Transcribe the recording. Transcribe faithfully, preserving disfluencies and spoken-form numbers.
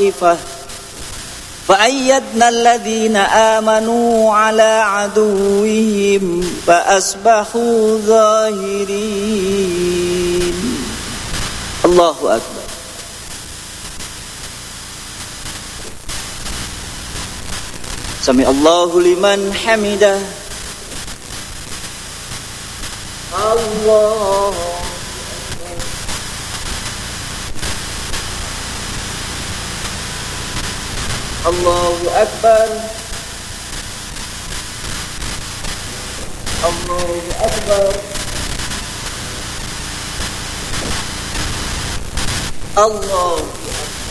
طائفة فأيدنا الذين آمنوا على عدوهم فأصبحوا ظاهرين. الله أكبر. سمع الله لمن حمده. الله Allahu Akbar. Allahu Akbar. Allah